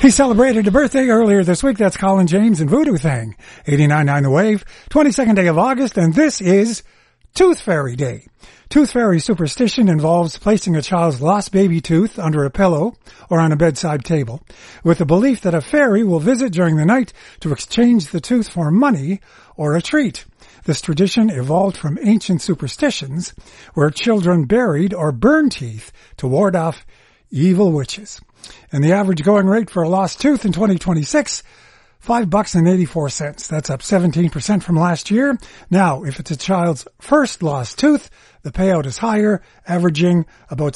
He celebrated a birthday earlier this week. That's Colin James and Voodoo Thang. 89.9 The Wave, 22nd day of August, and this is Tooth Fairy Day. Tooth Fairy superstition involves placing a child's lost baby tooth under a pillow or on a bedside table, with the belief that a fairy will visit during the night to exchange the tooth for money or a treat. This tradition evolved from ancient superstitions where children buried or burned teeth to ward off evil witches. And the average going rate for a lost tooth in 2026, $5.84. That's up 17% from last year. Now, if it's a child's first lost tooth, the payout is higher, averaging about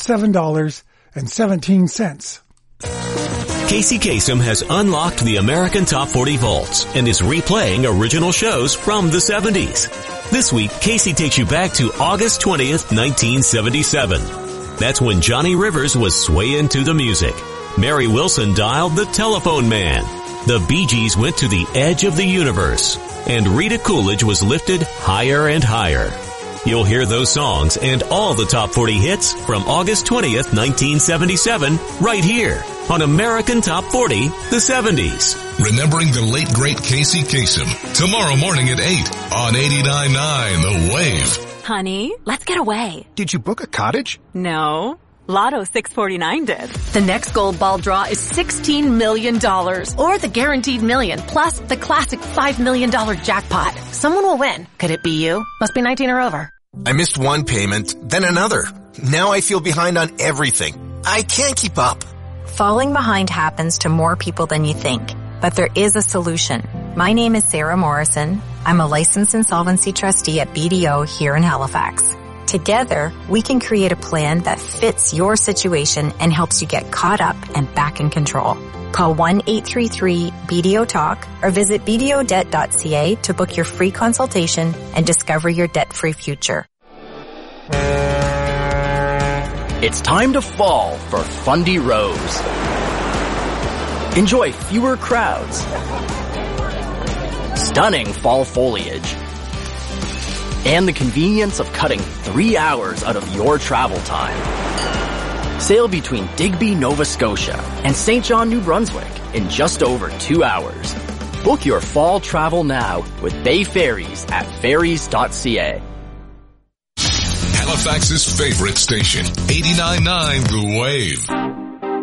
$7.17. Casey Kasem has unlocked the American Top 40 vaults and is replaying original shows from the 70s. This week, Casey takes you back to August 20th, 1977. That's when Johnny Rivers was swaying to the music. Mary Wilson dialed the telephone man. The Bee Gees went to the edge of the universe. And Rita Coolidge was lifted higher and higher. You'll hear those songs and all the top 40 hits from August 20th, 1977, right here on American Top 40, the 70s. Remembering the late, great Casey Kasem. Tomorrow morning at 8 on 89.9 The Wave. Honey, let's get away. Did you book a cottage? No. Lotto 649 did. The next gold ball draw is $16 million. Or the guaranteed million, plus the classic $5 million jackpot. Someone will win. Could it be you? Must be 19 or over. I missed one payment, then another. Now I feel behind on everything. I can't keep up. Falling behind happens to more people than you think, but there is a solution. My name is Sarah Morrison. I'm a licensed insolvency trustee at BDO here in Halifax. Together, we can create a plan that fits your situation and helps you get caught up and back in control. Call 1-833-BDO-TALK or visit bdodebt.ca to book your free consultation and discover your debt-free future. It's time to fall for Fundy Rose. Enjoy fewer crowds, stunning fall foliage, and the convenience of cutting 3 hours out of your travel time. Sail between Digby, Nova Scotia and St. John, New Brunswick in just over 2 hours. Book your fall travel now with Bay Ferries at ferries.ca. Halifax's favorite station, 89.9 The Wave.